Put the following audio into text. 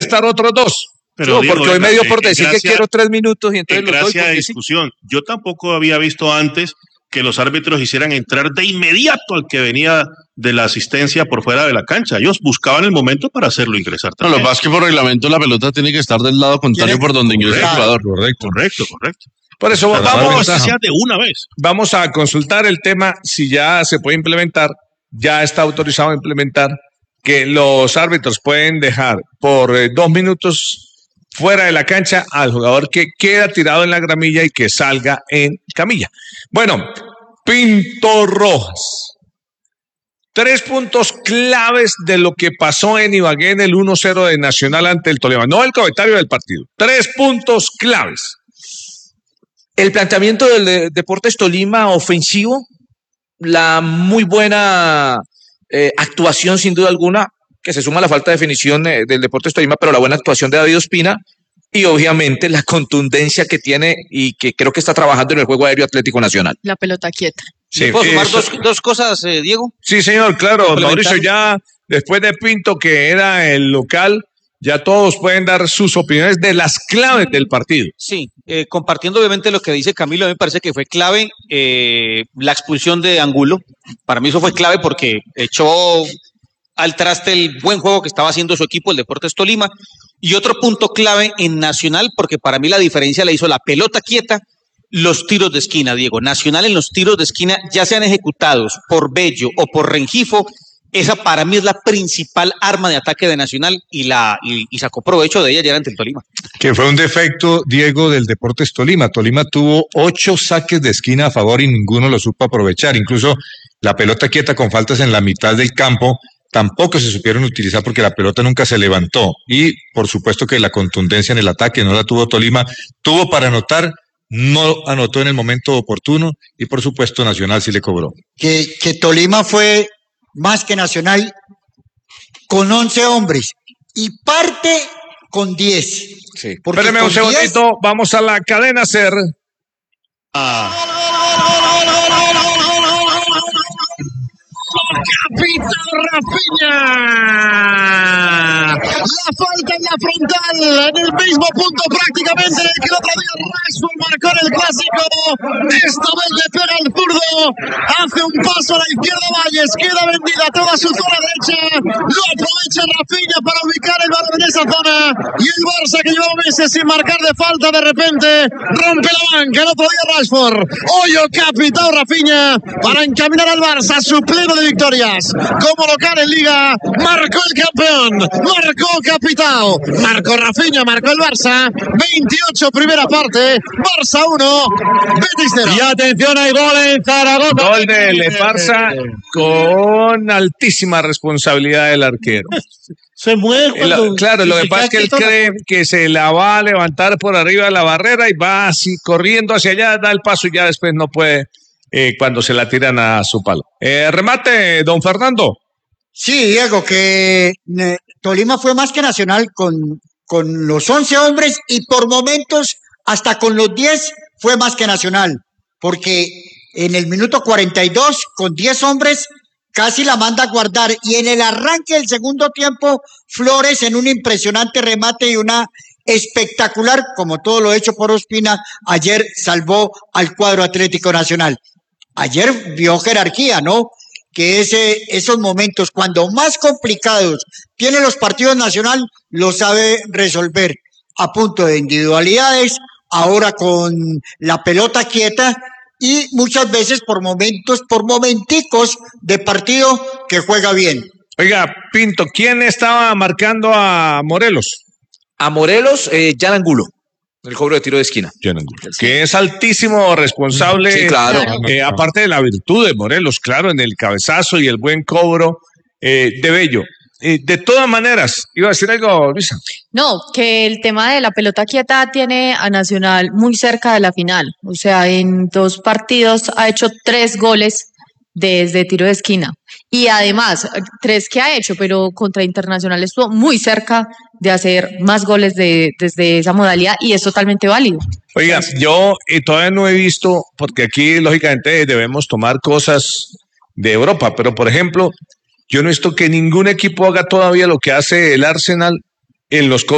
estar otros dos. Pero no, Diego, porque hoy me dio por decir que quiero 3 minutos y entonces en gracia de discusión. Sí. Yo tampoco había visto antes que los árbitros hicieran entrar de inmediato al que venía de la asistencia por fuera de la cancha. Ellos buscaban el momento para hacerlo ingresar también. No, lo que pasa es que por reglamento la pelota tiene que estar del lado contrario por donde ingresa el jugador. Correcto. Por eso vamos a consultar el tema si ya se puede implementar, ya está autorizado a implementar que los árbitros pueden dejar por 2 minutos fuera de la cancha al jugador que queda tirado en la gramilla y que salga en camilla. Bueno, Pinto Rojas. 3 puntos claves de lo que pasó en Ibagué en el 1-0 de Nacional ante el Tolima. No el comentario del partido. 3 puntos claves. El planteamiento del Deportes Tolima ofensivo, la muy buena actuación sin duda alguna, que se suma a la falta de definición del Deportes Tolima, pero la buena actuación de David Ospina y obviamente la contundencia que tiene y que creo que está trabajando en el juego aéreo Atlético Nacional. La pelota quieta. Sí, ¿puedo sumar dos cosas, Diego? Sí, señor, claro. Mauricio, ya después de Pinto, que era el local, ya todos pueden dar sus opiniones de las claves del partido. Sí, compartiendo obviamente lo que dice Camilo, a mí me parece que fue clave la expulsión de Angulo. Para mí eso fue clave porque echó al traste el buen juego que estaba haciendo su equipo, el Deportes Tolima. Y otro punto clave en Nacional, porque para mí la diferencia la hizo la pelota quieta, los tiros de esquina, Diego. Nacional en los tiros de esquina, ya sean ejecutados por Bello o por Rengifo, esa para mí es la principal arma de ataque de Nacional y sacó provecho de ella ya ante el Tolima. Que fue un defecto, Diego, del Deportes Tolima. Tolima tuvo 8 saques de esquina a favor y ninguno lo supo aprovechar. Incluso la pelota quieta con faltas en la mitad del campo tampoco se supieron utilizar porque la pelota nunca se levantó. Y por supuesto que la contundencia en el ataque no la tuvo Tolima. Tuvo para anotar, no anotó en el momento oportuno y por supuesto Nacional sí le cobró. Que Tolima fue más que Nacional con 11 hombres y parte con 10. Sí. Espérame un segundito, vamos a la cadena SER. Capitán Rafinha. La falta en la frontal, en el mismo punto prácticamente en el que el otro día Rashford marcó en el clásico. Esta vez le pega al zurdo, hace un paso a la izquierda Valles, queda vendida toda su zona derecha, lo aprovecha Rafinha para ubicar el balón en esa zona y el Barça, que llevaba meses sin marcar de falta, de repente rompe la banca. El otro día Rashford, hoyo Capitán Rafinha para encaminar al Barça a su pleno de victorias. Como local en Liga, marcó el campeón, marcó Capitao, marcó Rafinha, marcó el Barça. 28 primera parte, Barça 1, Betis 0. Y atención, hay gol en Zaragoza. Gol del Barça con altísima responsabilidad del arquero. Se mueve cuando... Claro, lo que pasa es que él cree que se la va a levantar por arriba de la barrera y va así corriendo hacia allá, da el paso y ya después no puede cuando se la tiran a su palo. Remate, don Fernando. Sí, Diego, que Tolima fue más que Nacional con los 11 hombres y por momentos hasta con los 10 fue más que Nacional, porque en el minuto 42 con 10 hombres casi la manda a guardar y en el arranque del segundo tiempo Flores en un impresionante remate y una espectacular, como todo lo hecho por Ospina, ayer salvó al cuadro Atlético Nacional. Ayer vio jerarquía, ¿no? Que esos momentos, cuando más complicados tienen los partidos Nacional, lo sabe resolver a punto de individualidades, ahora con la pelota quieta y muchas veces por momenticos de partido que juega bien. Oiga, Pinto, ¿quién estaba marcando a Morelos? A Morelos, Jan Angulo. El cobro de tiro de esquina. Que es altísimo responsable, sí, claro. Aparte de la virtud de Morelos, claro, en el cabezazo y el buen cobro de Bello. De todas maneras, ¿iba a decir algo, Luisa? No, que el tema de la pelota quieta tiene a Nacional muy cerca de la final. O sea, en 2 partidos ha hecho 3 goles desde tiro de esquina. Y además, 3 que ha hecho, pero contra Internacional estuvo muy cerca de hacer más goles desde esa modalidad y es totalmente válido. Oiga, yo todavía no he visto, porque aquí lógicamente debemos tomar cosas de Europa, pero por ejemplo, yo no he visto que ningún equipo haga todavía lo que hace el Arsenal en los